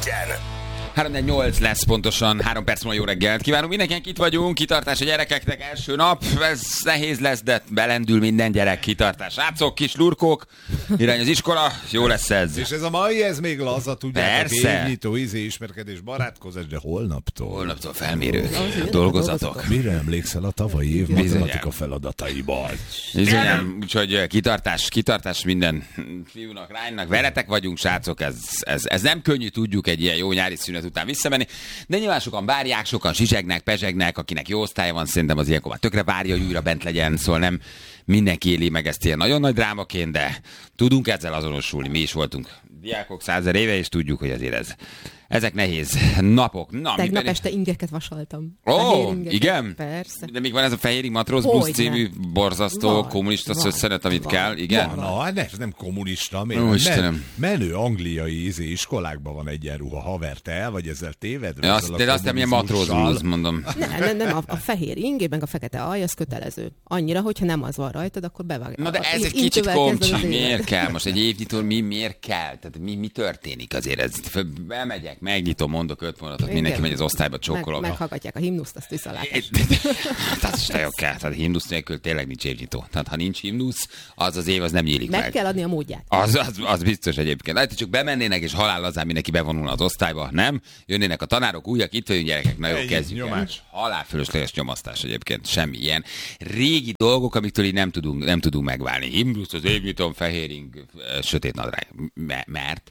legyen! 3-8 lesz pontosan, 3 perc múlva jó reggelt kívánunk. Mindenkinek itt vagyunk, kitartás a gyerekeknek, első nap, ez nehéz lesz, de belendül minden gyerek, kitartás. Rácok, kis lurkók, irány az iskola, jó lesz ez. És ez a mai, ez még laza, tudjátok, Persze. évnyitó, ismerkedés, barátkozás, de holnaptól. Holnaptól felmérők, dolgozatok. Mire emlékszel a tavalyi év matematika feladataiban? Bizonyám, úgyhogy kitartás minden fiúnak, lánynak, veletek vagyunk, srácok, ez nem könnyű, tudjuk egy ilyen jó nyári szünet után visszamenni, de nyilván sokan várják, sokan zsizsegnek, pezsegnek, akinek jó osztálya van, szerintem az ilyenkor már tökre várja, hogy újra bent legyen, szóval nem mindenki éli meg ezt ilyen nagyon nagy drámaként, de tudunk ezzel azonosulni, mi is voltunk diákok 100 000 éve, és tudjuk, hogy azért ezek nehéz napok. Na, tegnap este ingeket vasaltam. Ó, igen? Persze. De még van ez a Fehérig Matróz Blues című borzasztó Van, kommunista van, szösszenet, amit van, kell, igen? Na, ez nem kommunista, Ó, Istenem. menő angliai iskolákban van egyenruha, haver, te el vagy ezzel tévedve? De azt nem ilyen Matróz Blues, mondom. Nem, a fehér ingé, meg a fekete alj, az kötelező. Annyira, hogyha nem az van rajtad, akkor bevág. Na de ez egy kicsit komcsi, miért kell? Most egy évnyitón miért kell? Tehát mi történik azért? Bemegyek, megnyitom, mondok 5 mondatot, mindenki megy az osztályba, csókolom. Meghallgatják a himnuszt, azt viszalátás. Hát az is nagyon kell. Tehát himnusz nélkül tényleg nincs évnyitó. Tehát ha nincs himnusz, az év az nem nyílik meg. Meg kell adni a módját. Az biztos egyébként. Hát csak bemennének, és halál lazán mindenki bevonulna az osztályba, nem? Jönnének a tanárok, újak, itt vagyunk gyerekek, na jó, kezdjük el. Halálfölösleges nyomasztás egyébként, semmi ilyen. Régi dolgok, amiktől így nem tudunk megválni. Himnusz, az évnyitón, fehéring, sötét nadrág. Mert?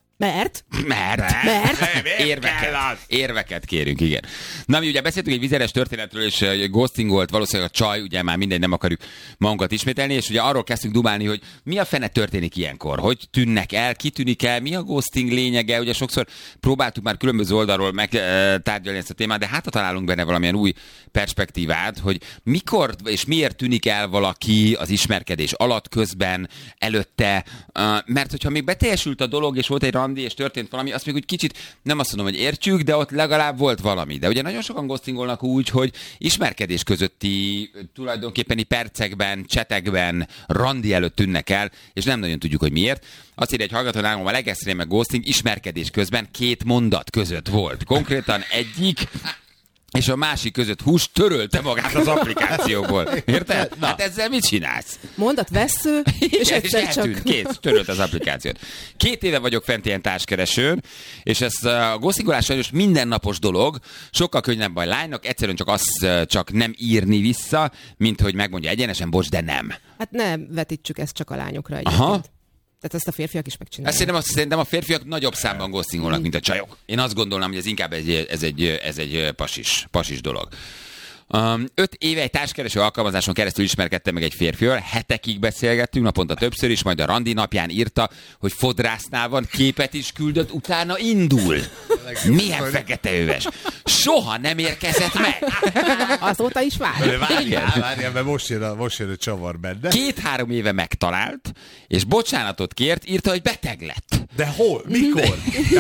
Érveket kérünk, igen. Na, mi ugye beszéltünk egy vizeres történetről, és ghostingolt valószínűleg a csaj, ugye már mindegy, nem akarjuk magunkat ismételni, és ugye arról kezdtünk dumálni, hogy mi a fene történik ilyenkor, hogy tűnnek el, ki tűnik el, mi a ghosting lényege, ugye sokszor próbáltuk már különböző oldalról megtárgyalni ezt a témát, de hát találunk benne valamilyen új perspektívát, hogy mikor és miért tűnik el valaki az ismerkedés alatt, közben, előtte, mert hogyha még beteljesült a dolog, és volt egy randi, és történt valami, azt még úgy kicsit, nem azt mondom, hogy értjük, de ott legalább volt valami. De ugye nagyon sokan ghostingolnak úgy, hogy ismerkedés közötti tulajdonképpeni percekben, csetekben, randi előtt tűnnek el, és nem nagyon tudjuk, hogy miért. Azt írja egy hallgató, nálom a legextrémebb ghosting ismerkedés közben 2 mondat között volt. Konkrétan egyik és a másik között hús törölte magát az applikációból. Érted? Hát ezzel mit csinálsz? Mondat vessző, és egyszer csak... Kész, törölt az applikációt. 2 éve vagyok fent ilyen társkeresőn, és ez a ghostingolás sajnos mindennapos dolog, sokkal könnyebb a lánynak, egyszerűen csak nem írni vissza, mint hogy megmondja egyenesen, bocs, de nem. Hát ne vetítsük ezt csak a lányokra egyébként. Aha. Tehát ezt a férfiak is megcsinálják. Szerintem a férfiak nagyobb számban ghostingolnak, mint a csajok. Én azt gondolnám, hogy ez inkább ez egy pasis dolog. 5 éve egy társkereső alkalmazáson keresztül ismerkedtem meg egy férfival, hetekig beszélgettünk, naponta többször is, majd a randi napján írta, hogy fodrásznál van, képet is küldött, utána indul. Milyen feketeöves. Soha nem érkezett meg. Azóta is vár. Várjál, mert most jön a csavar benne. 2-3 éve megtalált, és bocsánatot kért, írta, hogy beteg lett. De hol? Mikor?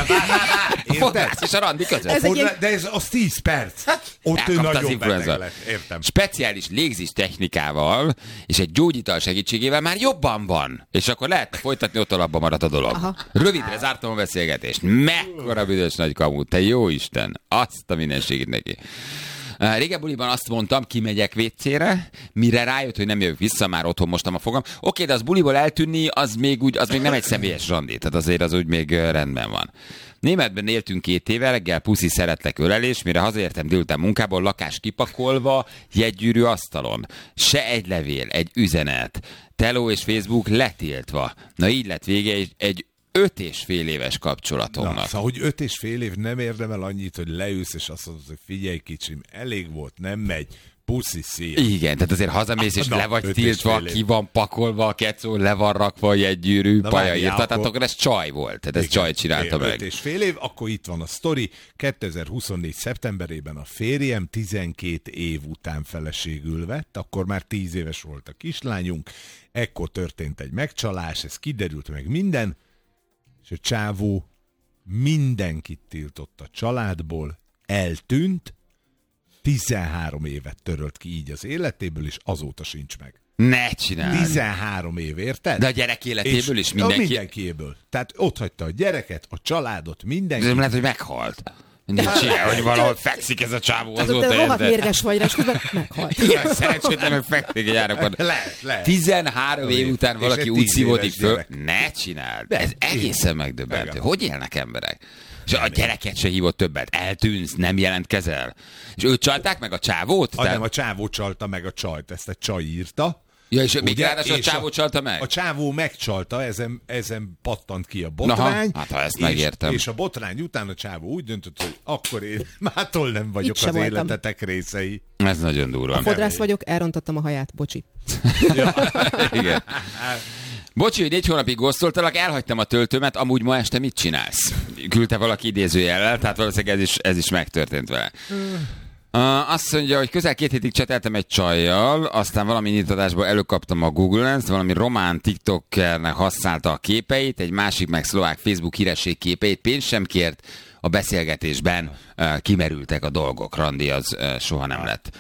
A fodrász és a randi között. De ez az 10 perc. Ott ő nagyon beteg lett. Értem. Speciális légzés technikával és egy gyógyital segítségével már jobban van. És akkor lehetne folytatni, ott alapban maradt a dolog. Aha. Rövidre zártam a beszélgetést. Mekkora büdös nagy kamu, te jó Isten. Azt a mindenségét neki. Régen buliban azt mondtam, kimegyek WC-re, mire rájött, hogy nem jövök vissza, már otthon mostam a fogam. Oké, de az buliból eltűnni, az még nem egy személyes randi, tehát azért az úgy még rendben van. Németben éltünk 2 éve, reggel puszi szeretlek ölelés, mire hazaértem délután munkából, lakás kipakolva, jegygyűrű asztalon. Se egy levél, egy üzenet, teló és Facebook letiltva. Na így lett vége egy 5,5 éves kapcsolatomnak. Na, szóval, hogy 5,5 év nem érdemel annyit, hogy leülsz, és azt mondod, hogy figyelj kicsim, elég volt, nem megy, puszi szél. Igen, tehát azért hazamész, és le vagy tiltva, ki van pakolva a kecó, le van rakva a jegygyűrű, paja írta, tehát akkor ez csaj volt, tehát ez csaj csinálta meg. 5,5 év, akkor itt van a sztori, 2024. szeptemberében a férjem 12 év után feleségül vett, akkor már 10 éves volt a kislányunk, ekkor történt egy megcsalás, ez kiderült meg minden, és a csávó mindenkit tiltott a családból, eltűnt, 13 évet törölt ki így az életéből, és azóta sincs meg. Ne csinálj. 13 év, érted? De a gyerek életéből is mindenki... Mindenkiéből. Tehát ott hagyta a gyereket, a családot, mindenki. De lehet, hogy meghalt. Nincs ilyen, hogy valahol fekszik ez a csávó azóta. Te rohadt mérges vagy, és közben meghalt. Szerencsét nem fekszik egy árakon. Lehet. 13 év után valaki úgy szívódik föl. gyerek. Ne csináld. Ez egészen megdöbbentő. Hogy élnek emberek? És a gyereket se hívott többet. Eltűnsz, nem jelentkezel. És őt csalták meg a csávót? Nem, a csávó csalta meg a csajt. Ezt a csaj írta. Ja, és még Ugye? ráadásul a És csávó csalta meg? A csávó megcsalta, ezen pattant ki a botrány. Aha, hát ha ezt megértem. És a botrány után a csávó úgy döntött, hogy akkor én mától nem vagyok Itt az se voltam. életetek részei. Ez nagyon durva. Fodrász vagyok, elrontottam a haját, bocsi. Igen. Bocsi, hogy 4 hónapig gosztoltalak, elhagytam a töltőmet, amúgy ma este mit csinálsz? Küldte valaki idézőjellel, tehát valószínűleg ez is megtörtént vele. Azt mondja, hogy közel 2 hétig cseteltem egy csajjal, aztán valami nyitadásból előkaptam a Google Lens, valami román TikTokernek használta a képeit, egy másik meg szlovák Facebook híresség képeit, pénzt sem kért, a beszélgetésben kimerültek a dolgok, randi az soha nem lett.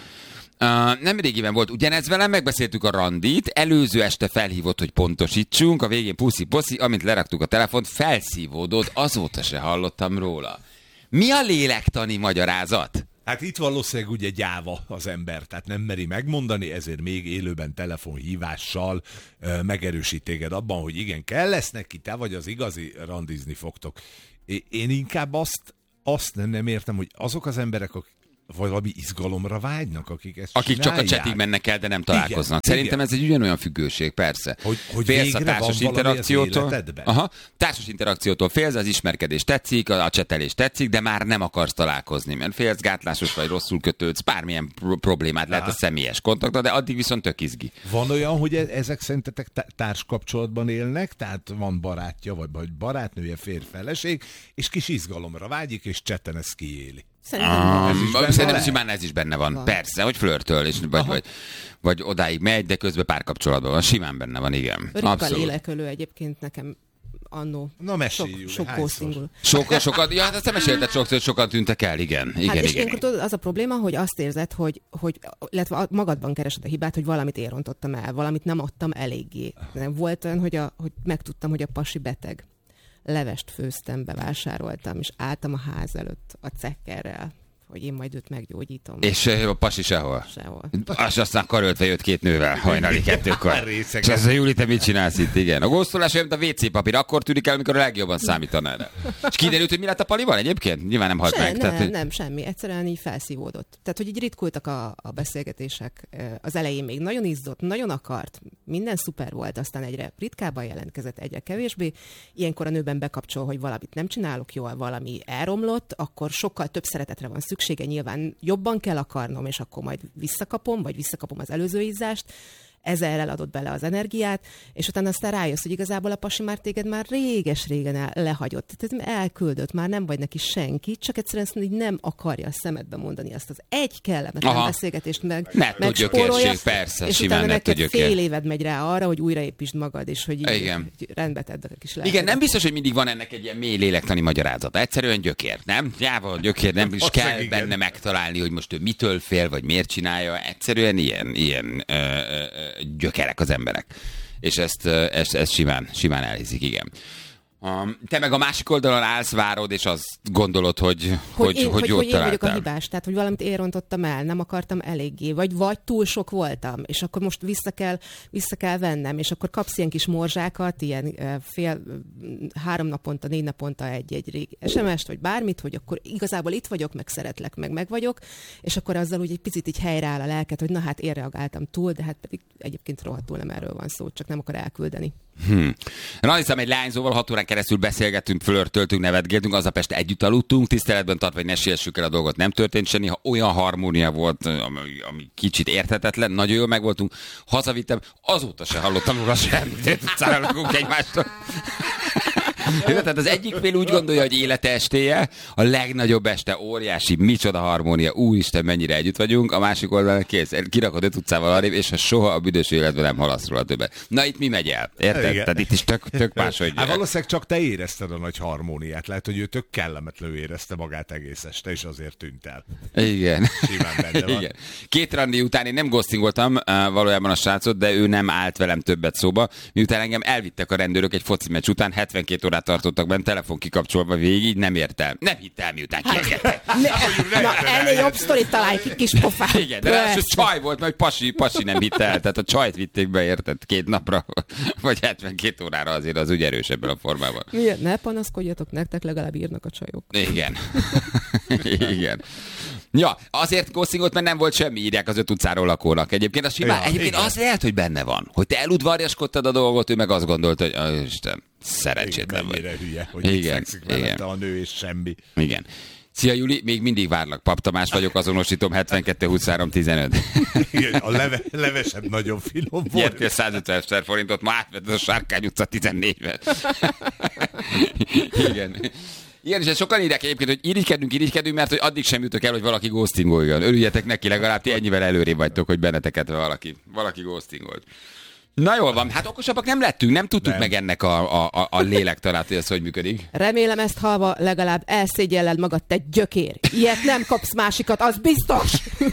Nem régiben volt ugyanez velem, megbeszéltük a randit, előző este felhívott, hogy pontosítsunk, a végén puszi-poszi, amint leraktuk a telefont, felszívódott, azóta se hallottam róla. Mi a lélektani magyarázat? Hát itt valószínűleg ugye gyáva az ember, tehát nem meri megmondani, ezért még élőben telefonhívással megerősít téged abban, hogy igen, kell lesz neki, te vagy az igazi, randizni fogtok. Én inkább azt nem értem, hogy azok az emberek, akik valami izgalomra vágynak, akik ezt Akik csinálják. csak a csetig mennek el, de nem találkoznak. Igen, Szerintem ez egy ugyanolyan függőség, persze. Hogy félsz a végre társas van valami az interakciótól. életedben. Aha, társas interakciótól félsz, az ismerkedés tetszik, a csetelés tetszik, de már nem akarsz találkozni, mert félsz, gátlásos vagy, rosszul kötődsz, bármilyen problémát lehet a személyes kontaktban, de addig viszont tök izgi. Van olyan, hogy ezek szerintetek társkapcsolatban élnek, tehát van barátja, vagy barátnője, férj, feleség, és kis izgalomra vágyik, és cseten ezt kiéli. Szerintem simán ez is benne van. Persze, hogy flörtöl, és vagy odáig megy, de közben párkapcsolatban van. Simán benne van, igen. Ritka lélekölő egyébként nekem annó. Na mesélj, sok ghostingul. Sokat, ja, hát azt nem mesélted sokszor, hogy sokan tűntek el, igen. És ilyenkor tudod, az a probléma, hogy azt érzed, hogy illetve magadban keresed a hibát, hogy valamit én rontottam el, valamit nem adtam eléggé. Volt olyan, hogy megtudtam, hogy a pasi beteg. Levest főztem, bevásároltam, és álltam a ház előtt a cekkerrel, hogy én majd őt meggyógyítom. És a pasi sehol? Sehol. És aztán karöltve jött 2 nővel hajnali 2-kor. És ez a Júli, te mit csinálsz itt? Igen. A góztolás olyan, mint a WC papír, akkor tűnik el, amikor a legjobban számítaná. És kiderült, hogy mi lett a palival egyébként? Nyilván nem halt meg. Nem, semmi. Egyszerűen így felszívódott. Tehát, hogy így ritkultak a beszélgetések. Az elején még nagyon izzott, nagyon akart, minden szuper volt, aztán egyre ritkábban jelentkezett, egyre kevésbé. Ilyenkor a nőben bekapcsol, hogy valamit nem csinálok jól, valami elromlott, akkor sokkal több szeretetre van szüksége, nyilván jobban kell akarnom, és akkor majd visszakapom az előző izzást, ezerrel adott bele az energiát, és utána aztán rájössz, hogy igazából a pasi már téged már réges-régen lehagyott. Tehát elküldött, már nem vagy neki senki, csak egyszerűen azt mondja, hogy nem akarja a szemedbe mondani azt az egy kellemetlen beszélgetést megspórolja, persze, és utána neked fél éved megy rá arra, hogy újraépítsd magad, és hogy rendbe tedd a kis lelkedet. Igen, nem biztos, hogy mindig van ennek egy ilyen mély lélektani magyarázata. Egyszerűen gyökér, nem? Jával gyökér, nem is kell benne megtalálni, hogy most ő mitől fél, vagy miért csinálja. Egyszerűen ilyen gyökerek az emberek. És ezt simán elhiszik, igen. Te meg a másik oldalon állsz, várod, és azt gondolod, hogy jót találtál. Hogy én vagyok a hibás, tehát hogy valamit én rontottam el, nem akartam eléggé, vagy túl sok voltam, és akkor most vissza kell vennem, és akkor kapsz ilyen kis morzsákat, ilyen 3 naponta, 4 naponta egy SMS-t, vagy bármit, hogy akkor igazából itt vagyok, meg szeretlek, meg vagyok, és akkor azzal úgy egy picit így helyreáll a lelket, hogy na hát én reagáltam túl, de hát pedig egyébként rohadtul nem erről van szó, csak nem akar elküldeni. Randiztam egy lányzóval, 6 órán keresztül beszélgettünk, flörtöltünk, nevetgéltünk, aznap este együtt aludtunk, tiszteletben tartva, hogy ne siessük el a dolgot, nem történt semmi, ha olyan harmónia volt, ami kicsit érthetetlen, nagyon jól megvoltunk, hazavittem, azóta se hallottam róla semmit, száralogunk egymástól. Tehát az egyik fél úgy gondolja, hogy élete estéje, a legnagyobb este, óriási, micsoda harmónia, úristen, mennyire együtt vagyunk, a másik oldalon kész, kirakod 5 utcával arrébb, és ha soha a büdös életben nem halasz róla többet. Na itt mi megy el? Érted? Igen. Tehát itt is tök máshogy. Hát valószínűleg csak te érezted a nagy harmóniát. Lehet, hogy ő tök kellemetlenül érezte magát egész este, és azért tűnt el. Igen. Simán benne van. Igen. 2 randi után én nem ghostingoltam valójában a srácot, de ő nem állt velem többet szóba. Miután engem elvittek a rendőrök egy foci meccs után, 72 órát tartottak benne, telefon kikapcsolva végig, nem értem. Nem hittem, miután kiengedtek. Na, ennél jobb sztorit találj ki, kis pofát. Igen, de ráadásul csaj volt, mert pasi nem hitte el. Tehát a csajt vitték be, érted, 2 napra, vagy 72 órára azért az úgy erős ebben a formában. Miért? Ne panaszkodjatok, nektek legalább írnak a csajok. Igen. Igen. Ja, azért ghostingolt, mert nem volt semmi, írják az 5 utcáról lakónak. Egyébként az simán, egyébként az lehet, hogy benne van, hogy te eludvarjaskodtad a dolgot, ő meg azt gondolta, hogy Isten, szerencsétlen vagy. Mennyire hülye, hogy Igen, fekszik velette a nő és semmi. Igen. Szia Juli, még mindig várlak. Pap Tamás vagyok, azonosítom 72 23 15. Igen, a levesed nagyon finom volt. Nyertél 150 000 forintot, ma átvetted a Sárkány utca 14-ben. Igen. Igen, és sokan írják egyébként, hogy irigykedünk, mert hogy addig sem jutok el, hogy valaki ghostingoljon. Örüljetek neki, legalább ti ennyivel előrébb vagytok, hogy benneteket valaki ghostingolt. Na jól van, hát okosabbak nem lettünk, nem tudtuk meg ennek a lélektanát, hogy ez hogy működik. Remélem ezt halva legalább elszégyelled magad, te gyökér. Ilyet nem kapsz másikat, az biztos.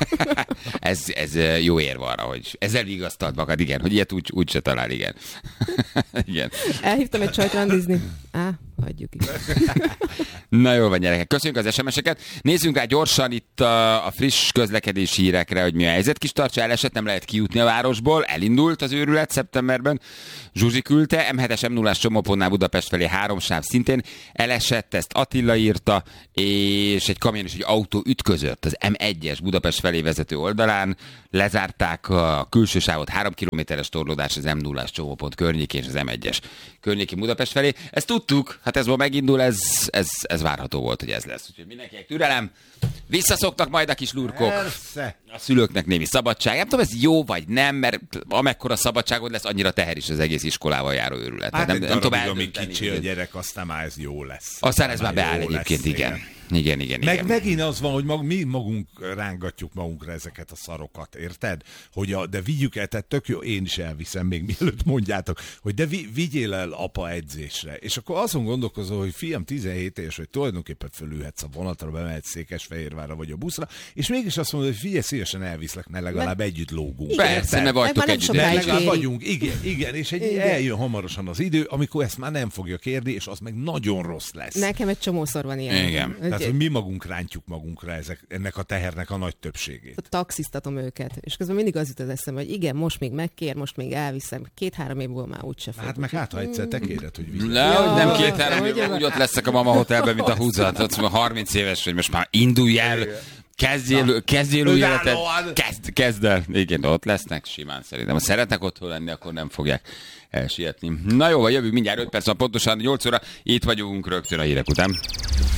Ez jó érv arra, hogy ezzel vigasztald magad, igen, hogy ilyet úgy se talál, igen. Igen. Elhívtam egy csajt randizni. Hagyjuk is. Na jól van, gyerekek. Köszönjük az SMS-eket. Nézzünk rá gyorsan itt a friss közlekedési hírekre, hogy mi a helyzet. Kis Tarcsa elesett, nem lehet kijutni a városból. Elindult az őrület szeptemberben. Zsuzsi küldte, M7-es M0-ás csomópontnál Budapest felé 3 sáv szintén elesett, ezt Attila írta, és egy kamion és egy autó ütközött az M1-es Budapest felé vezető oldalán. Lezárták a külső sávot, 3 kilométeres torlódás az M0-ás csomópont környékén és az M1-es környéki Budapest felé. Ezt tudtuk, hát ez ma megindul, ez várható volt, hogy ez lesz. Úgyhogy mindenkinek türelem, visszaszoktak majd a kis lurkok. Persze. A szülőknek némi szabadság. Nem tudom, ez jó vagy nem, mert amekkora szabadságod lesz, annyira teher is az egész iskolával járó őrület. Hát nem tudom amíg kicsi a gyerek, aztán már ez jó lesz. Aztán ez már beáll egyébként, igen. Igen. Megint az van, hogy mi magunk rángatjuk magunkra ezeket a szarokat, érted? De vigyük el, tehát tök jó, én is elviszem, még mielőtt mondjátok, hogy de vigyél el apa edzésre. És akkor azon gondolkozol, hogy fiam 17 éves, hogy tulajdonképpen fölülhetsz a vonatra, bemehetsz Székesfehérvárra vagy a buszra, és mégis azt mondod, hogy figyelj, szívesen elviszlek, mert legalább együtt lógunk. Persze, mert vagytok együtt. Legalább vagyunk, igen, és eljön hamarosan az idő, amikor ezt már nem fogja kérni, és az meg nagyon rossz lesz. Nekem egy csomószor van ilyen. Igen. Tehát, hogy mi magunk rántjuk magunkra ennek a tehernek a nagy többségét. Taxisztatom őket, és közben mindig az jut az eszembe, hogy igen, most még megkér, most még elviszem, 2-3 év múlva már úgyse fog. Hát meg ha egyszer te kéred, hogy vigyél. Nem 2-3 év, úgy ott leszek a mama hotelben, mint a húzat. Ott 30 éves, hogy most már indulj el, kezdjél új életet, kezd el. Igen, ott lesznek simán szerintem. Ha szeretnek otthon lenni, akkor nem fogják elsietni. Na jó, jövünk mindjárt 5 perc, pontosan 8 óra, itt vagyunk rögtön a hírek után.